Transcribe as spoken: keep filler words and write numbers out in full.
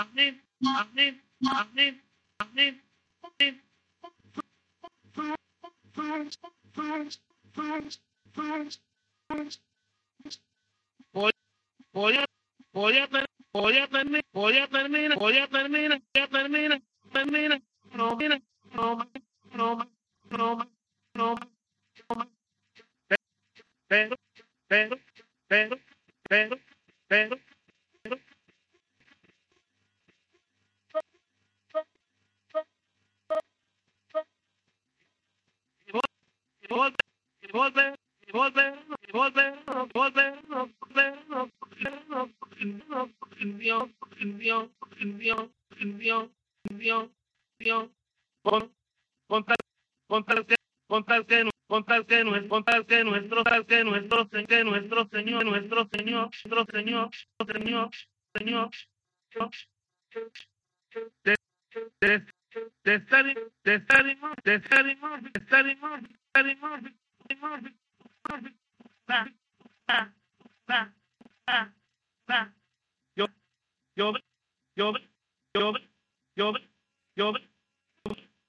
amén, amén, amén, amén, amén. Voy, voy a, voy a, ter- voy a terminar, voy a terminar, voy a terminar, voy a terminar, termina, no, mira, no, más, no, más, no, más, no, más, no, más. Pero, pero, pero, pero, pero, pero, y vos, y vos, y vos, y vos, y vos, y vos, Dios, Dios, Dios, Dios, Dios, Dios, con, con tal, con tal que, con tal que, con tal que, nuestro, con tal que nuestro, tal que nuestro, que nuestro Señor, nuestro Señor, nuestro Señor, Señor, Señor, de, de, de estar, de estar, de estar, de estar, de estar, de estar, ta, ta, ta, ta, ta. Yo, yo, yo, yo, yo, yo,